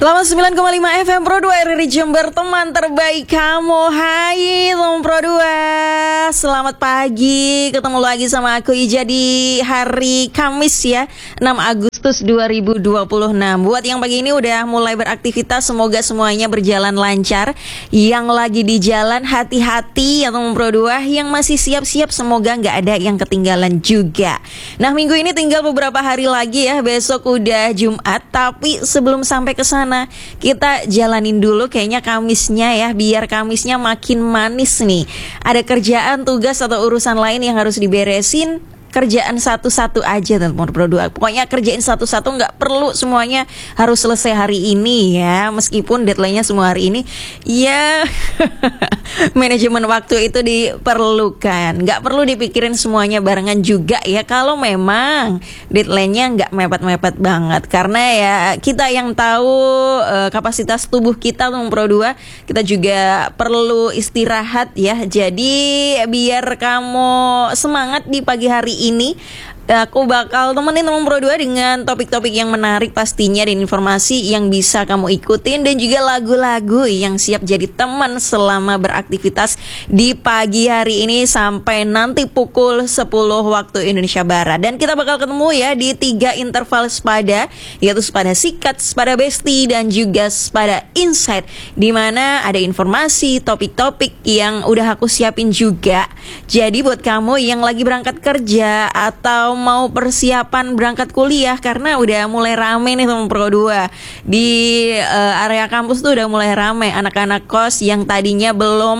89,5 FM Pro 2 RRI Jember, teman terbaik kamu. Hai teman Pro 2, selamat pagi. Ketemu lagi sama aku Ija di hari Kamis ya, 6 Agustus 2026. Buat yang pagi ini udah mulai beraktivitas, semoga semuanya berjalan lancar. Yang lagi di jalan hati-hati ya teman Pro 2. Yang masih siap-siap semoga nggak ada yang ketinggalan juga. Nah, minggu ini tinggal beberapa hari lagi ya, besok udah Jumat. Tapi sebelum sampai ke sana kita jalanin dulu kayaknya Kamisnya ya, biar Kamisnya makin manis nih. Ada kerjaan, tugas atau urusan lain yang harus diberesin, kerjaan satu-satu aja teman Pro 2. Pokoknya kerjain satu-satu, nggak perlu semuanya harus selesai hari ini ya. Meskipun deadline-nya semua hari ini, ya manajemen waktu itu diperlukan. Nggak perlu dipikirin semuanya barengan juga ya, kalau memang deadline-nya nggak mepet-mepet banget. Karena ya kita yang tahu kapasitas tubuh kita teman Pro 2, kita juga perlu istirahat ya. Jadi biar kamu semangat di pagi hari ini, aku bakal temenin teman Pro 2 dengan topik-topik yang menarik pastinya, dan informasi yang bisa kamu ikutin, dan juga lagu-lagu yang siap jadi teman selama beraktivitas di pagi hari ini sampai nanti pukul 10 waktu Indonesia Barat. Dan kita bakal ketemu ya di 3 interval sepada, yaitu sepada sikat, sepada besti, dan juga sepada insight, di mana ada informasi, topik-topik yang udah aku siapin juga. Jadi buat kamu yang lagi berangkat kerja atau mau persiapan berangkat kuliah, karena udah mulai rame nih teman Pro 2. Di area kampus tuh udah mulai rame. Anak-anak kos yang tadinya belum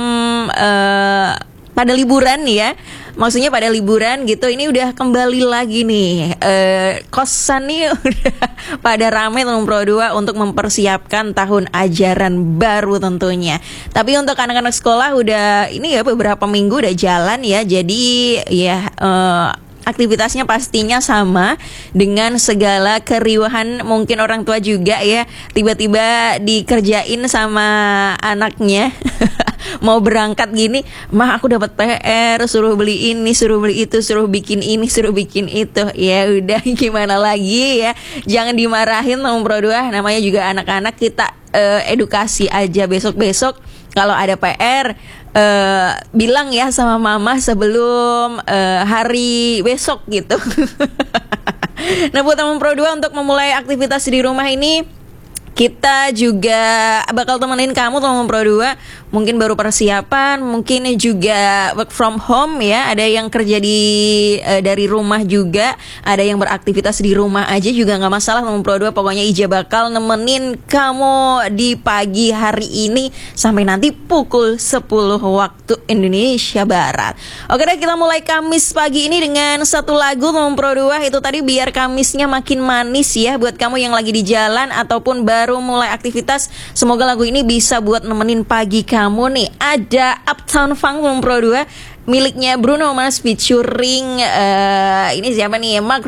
pada liburan ya, maksudnya pada liburan gitu, ini udah kembali lagi nih. Kosan nih udah pada rame teman Pro 2 untuk mempersiapkan tahun ajaran baru tentunya. Tapi untuk anak-anak sekolah udah ini ya, beberapa minggu udah jalan ya. Jadi ya aktivitasnya pastinya sama dengan segala keriuhan. Mungkin orang tua juga ya, tiba-tiba dikerjain sama anaknya mau berangkat gini, mah aku dapat PR, suruh beli ini, suruh beli itu, suruh bikin ini, suruh bikin itu. Ya udah, gimana lagi ya, jangan dimarahin teman Pro 2, namanya juga anak-anak. Kita edukasi aja. Besok-besok kalau ada PR, bilang ya sama mama sebelum hari besok gitu. Nah, buat teman Pro 2, untuk memulai aktivitas di rumah ini, kita juga bakal temenin kamu teman Pro 2. Mungkin baru persiapan, mungkin juga work from home ya. Ada yang kerja dari rumah juga, ada yang beraktivitas di rumah aja juga nggak masalah teman Pro 2. Pokoknya Ija bakal nemenin kamu di pagi hari ini sampai nanti pukul 10 waktu Indonesia Barat. Oke deh, kita mulai Kamis pagi ini dengan satu lagu teman Pro 2. Itu tadi biar Kamisnya makin manis ya. Buat kamu yang lagi di jalan ataupun baru mulai aktivitas, semoga lagu ini bisa buat nemenin pagi kamu nih. Ada Uptown Funk Pro 2 miliknya Bruno Mars featuring ini siapa nih? Mark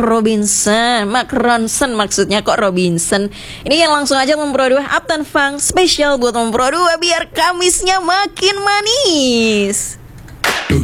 Ronson maksudnya, kok Robinson. Ini yang langsung aja Pro 2, Uptown Funk spesial buat Pro 2 biar Kamisnya makin manis.